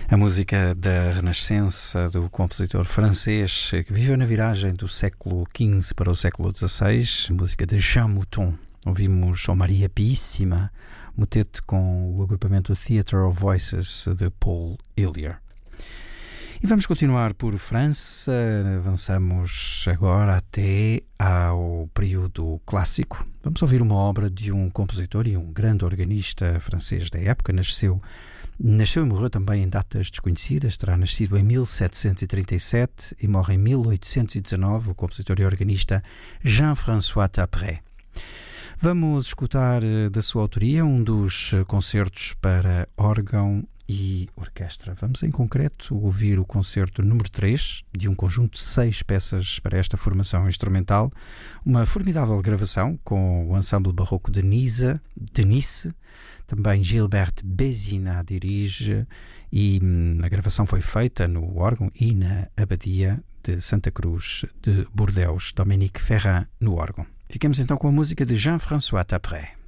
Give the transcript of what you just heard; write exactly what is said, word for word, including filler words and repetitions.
A música da Renascença do compositor francês que viveu na viragem do século quinze para o século dezasseis, música de Jean Mouton. Ouvimos O Maria Piíssima, motete com o agrupamento Theatre of Voices de Paul Hillier. E vamos continuar por França, avançamos agora até ao período clássico. Vamos ouvir uma obra de um compositor e um grande organista francês da época. Nasceu, nasceu e morreu também em datas desconhecidas. Terá nascido em mil setecentos e trinta e sete e morre em mil oitocentos e dezanove, o compositor e organista Jean-François Tapré. Vamos escutar da sua autoria um dos concertos para órgão e orquestra. Vamos, em concreto, ouvir o concerto número três de um conjunto de seis peças para esta formação instrumental, uma formidável gravação com o ensemble barroco de Nice, de Nice. Também Gilbert Bézina dirige, e hum, a gravação foi feita no órgão e na Abadia de Santa Cruz de Bordeaux, Dominique Ferrand no órgão. Ficamos então com a música de Jean-François Tapré.